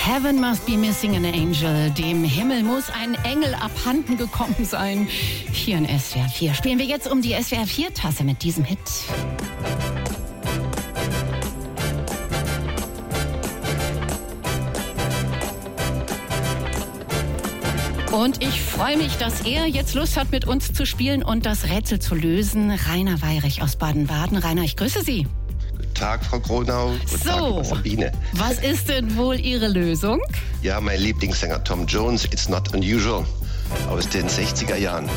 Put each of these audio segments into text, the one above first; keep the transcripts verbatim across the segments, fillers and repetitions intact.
Heaven must be missing an angel. Dem Himmel muss ein Engel abhanden gekommen sein. Hier in S W R vier spielen wir jetzt um die S W R vier Tasse mit diesem Hit. Und ich freue mich, dass er jetzt Lust hat, mit uns zu spielen und das Rätsel zu lösen. Rainer Weirich aus Baden-Baden. Rainer, ich grüße Sie. Guten Tag, Frau Kronau. Guten so, Tag, Frau Sabine. Was ist denn wohl Ihre Lösung? Ja, mein Lieblingssänger Tom Jones, It's Not Unusual, aus den sechziger Jahren.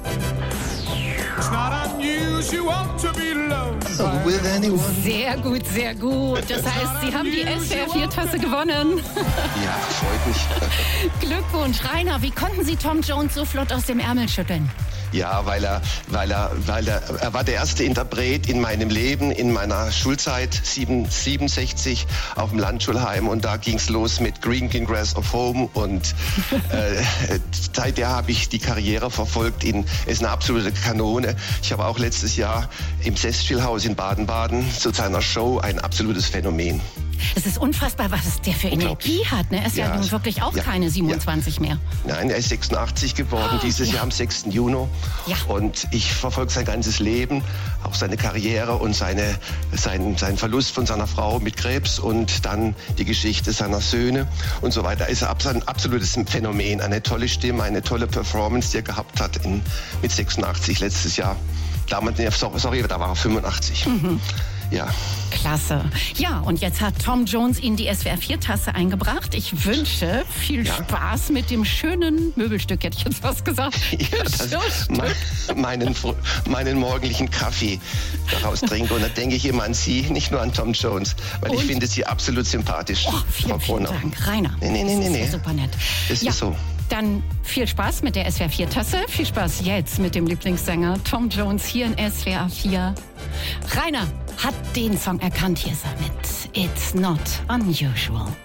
It's not unusual to be loved by With anyone. Sehr gut, sehr gut. Das heißt, Sie haben die S W R vier Tasse gewonnen. Ja, freut mich. Glückwunsch, Rainer. Wie konnten Sie Tom Jones so flott aus dem Ärmel schütteln? Ja, weil er, weil er, weil er, er war der erste Interpret in meinem Leben, in meiner Schulzeit, siebenundsechzig auf dem Landschulheim, und da ging's los mit Green Green Grass of Home, und äh, seither habe ich die Karriere verfolgt. In, ist eine absolute Kanone. Ich habe auch letztes Jahr im Sestspielhaus in Baden-Baden zu seiner Show ein absolutes Phänomen. Es ist unfassbar, was der für Energie hat. Ne? Er ist ja, ja nun wirklich auch ja, keine siebenundzwanzig ja. mehr. Nein, er ist sechsundachtzig geworden, oh, dieses ja. Jahr am sechsten Juni. Ja. Und ich verfolge sein ganzes Leben, auch seine Karriere und seine, sein, seinen Verlust von seiner Frau mit Krebs und dann die Geschichte seiner Söhne und so weiter. Er ist ein absolutes Phänomen, eine tolle Stimme, eine tolle Performance, die er gehabt hat in, mit sechsundachtzig letztes Jahr. Damals, sorry, da war er fünfundachtzig. Mhm. Ja. Klasse. Ja, und jetzt hat Tom Jones Ihnen die S W R vier Tasse eingebracht. Ich wünsche viel ja. Spaß mit dem schönen Möbelstück, hätte ich jetzt was gesagt. Ja, das mein, meinen, meinen morgendlichen Kaffee daraus trinke. Und da denke ich immer an Sie, nicht nur an Tom Jones, weil und? ich finde Sie absolut sympathisch. Oh, vielen, vielen Dank, Rainer. Nee, nee, nee, nee. Das ist super nett. Das ja. ist so. Dann viel Spaß mit der S W R vier Tasse. Viel Spaß jetzt mit dem Lieblingssänger Tom Jones hier in S W R vier. Rainer hat den Song erkannt. Hier ist er mit It's Not Unusual.